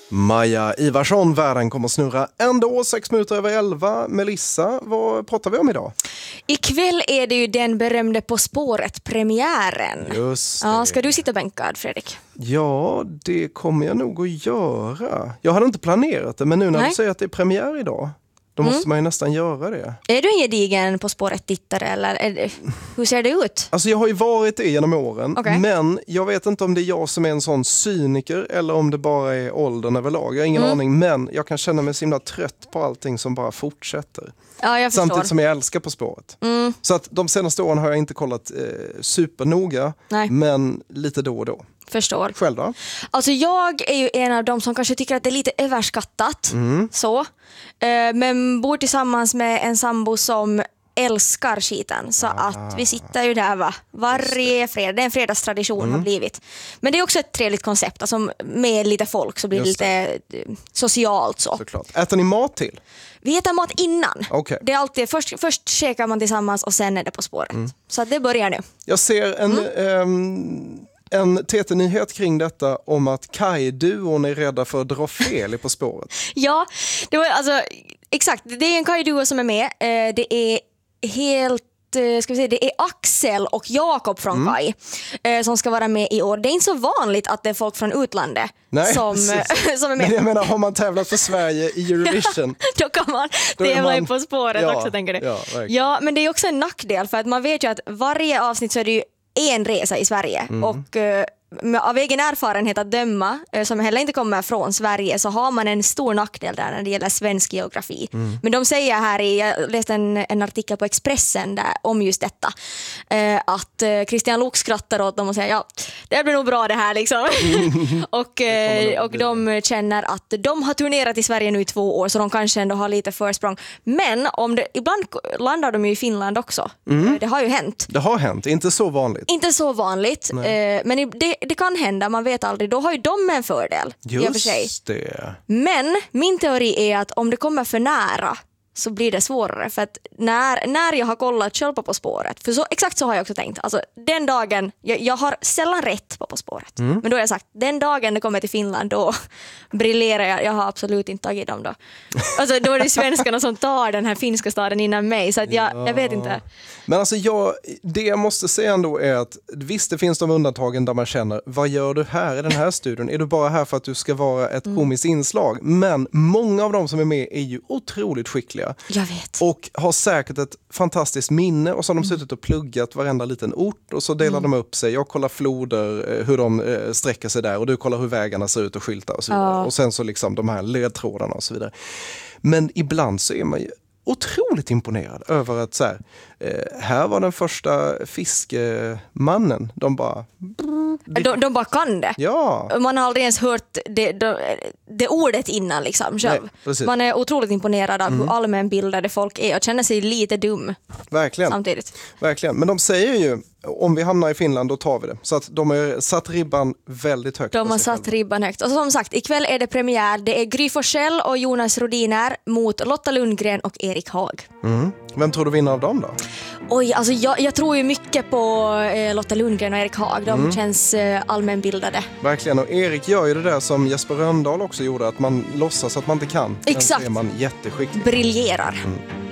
Maja Ivarsson, världen kommer att snurra ändå 6:11. Melissa, vad pratar vi om idag? Ikväll är det ju den berömde På spåret-premiären. Just det. Ja, ska du sitta bänkad, Fredrik? Ja, det kommer jag nog att göra. Jag hade inte planerat det, men nu när du säger att det är premiär idag, då måste man ju nästan göra det. Är du en gedigen På spåret-tittare eller hur ser det ut? Alltså jag har ju varit det genom åren, Okej. men jag vet inte om det är jag som är en sån cyniker eller om det bara är åldern överlag. Jag har ingen aning, men jag kan känna mig så himla trött på allting som bara fortsätter. Ja, jag förstår. Samtidigt som jag älskar På spåret. Så att de senaste åren har jag inte kollat supernoga, Nej. men lite då och då. Förstår. Själv då? Alltså jag är ju en av dem som kanske tycker att det är lite överskattat. Så. Men bor tillsammans med en sambo som älskar skiten. Så att vi sitter ju där varje fredag. Det är en fredagstradition har blivit. Men det är också ett trevligt koncept. Alltså med lite folk så blir det lite socialt så. Såklart. Äter ni mat till? Vi äter mat innan. Okej. Det är alltid, först käkar man tillsammans och sen är det På spåret. Så att det börjar nu. Jag ser en TT-nyhet kring detta om att Kaj-duon är rädda för att dra fel i På spåret. Ja, det var alltså exakt. Det är en Kaj-duo som är med. Det är helt det är Axel och Jakob från Kaj som ska vara med i år. Det är inte så vanligt att det är folk från utlandet som är med. Men jag menar, har man tävlat för Sverige i Eurovision då kan man tävla På spåret också, tänker du. Ja, men det är också en nackdel för att man vet ju att varje avsnitt så är det ju en resa i Sverige och av egen erfarenhet att döma som heller inte kommer från Sverige så har man en stor nackdel där när det gäller svensk geografi. Men de säger här jag läste en artikel på Expressen där, om just detta att Christian Luuk skrattar åt dem och säger det blir nog bra det här liksom. och de känner att de har turnerat i Sverige nu i 2 år så de kanske ändå har lite försprång. Men ibland landar de ju i Finland också. Det har ju hänt. Det har hänt, inte så vanligt. Inte så vanligt, men det kan hända, man vet aldrig. Då har ju de en fördel. Just det. Men min teori är att om det kommer för nära så blir det svårare. För att när jag har kollat själv På spåret, för exakt så har jag också tänkt. Alltså den dagen, jag har sällan rätt På spåret. Men då har jag sagt, den dagen det kommer till Finland, då briljerar jag. Jag har absolut inte tagit dem då. Alltså då är det svenskarna som tar den här finska staden innan mig. Så att jag vet inte. Men alltså det jag måste säga ändå är att visst det finns de undantagen där man känner, vad gör du här i den här studion? Är du bara här för att du ska vara ett komiskt inslag? Men många av dem som är med är ju otroligt skickliga. Jag vet. Och har säkert ett fantastiskt minne och så har de suttit och pluggat varenda liten ort och så delar de upp sig. Jag kollar floder, hur de sträcker sig där och du kollar hur vägarna ser ut och skyltar och så vidare. Och sen så liksom de här ledtrådarna och så vidare. Men ibland så är man ju otroligt imponerad över att så här var den första fiskemannen. De bara kan det. Ja. Man har aldrig ens hört det ordet innan liksom själv. Nej, man är otroligt imponerad av hur allmänbildade folk är och känner sig lite dum. Verkligen. Samtidigt. Verkligen. Men de säger ju, om vi hamnar i Finland då tar vi det. Så att de har satt ribban väldigt högt. De har satt ribban högt. Och som sagt, ikväll är det premiär. Det är Gry Forssell och Jonas Rodiner mot Lotta Lundgren och Erik Haag. Vem tror du vinner av dem då? Oj, alltså jag tror ju mycket på Lotta Lundgren och Erik Haag. De känns allmänbildade. Verkligen, och Erik gör ju det där som Jesper Rönndahl också gjorde, att man låtsas att man inte kan. Exakt. Sen är man jätteskicklig. Briljerar.